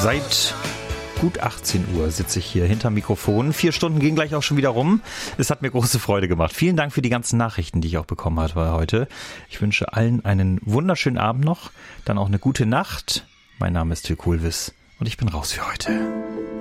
Seit gut 18 Uhr sitze ich hier hinterm Mikrofon. 4 Stunden gehen gleich auch schon wieder rum. Es hat mir große Freude gemacht. Vielen Dank für die ganzen Nachrichten, die ich auch bekommen habe heute. Ich wünsche allen einen wunderschönen Abend noch, dann auch eine gute Nacht. Mein Name ist Till Kuhlwiss und ich bin raus für heute.